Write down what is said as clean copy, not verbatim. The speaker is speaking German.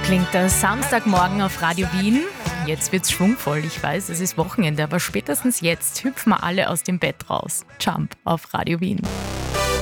klingt der Samstagmorgen auf Radio Wien. Jetzt wird's schwungvoll, ich weiß, es ist Wochenende, aber spätestens jetzt hüpfen wir alle aus dem Bett raus. Jump auf Radio Wien.